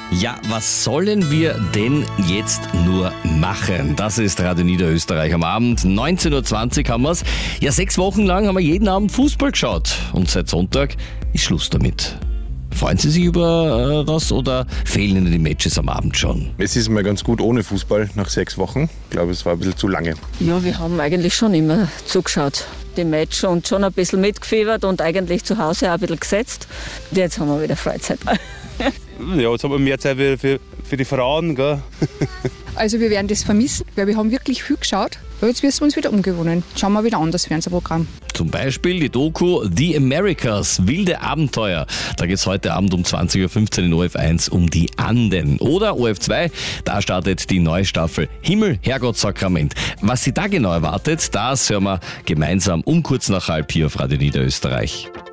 Ja, was sollen wir denn jetzt nur machen? Das ist Radio Niederösterreich am Abend. 19.20 Uhr haben wir's. Ja, 6 Wochen lang haben wir jeden Abend Fußball geschaut. Und seit Sonntag ist Schluss damit. Freuen Sie sich über was oder fehlen Ihnen die Matches am Abend schon? Es ist mal ganz gut ohne Fußball nach 6 Wochen. Ich glaube, es war ein bisschen zu lange. Ja, wir haben eigentlich schon immer zugeschaut, die Match, und schon ein bisschen mitgefiebert und eigentlich zu Hause auch ein bisschen gesetzt. Jetzt haben wir wieder Freizeit. Ja, jetzt haben wir mehr Zeit für die Frauen, gell? Also wir werden das vermissen, weil wir haben wirklich viel geschaut. Aber jetzt müssen wir uns wieder umgewöhnen. Schauen wir wieder anders Fernsehprogramm. Zum Beispiel die Doku The Americas, wilde Abenteuer. Da geht's heute Abend um 20.15 Uhr in ORF1 um die Anden. Oder ORF2, da startet die neue Staffel Himmel, Herrgott, Sakrament. Was Sie da genau erwartet, das hören wir gemeinsam um kurz nach 3:30 auf Radio Niederösterreich.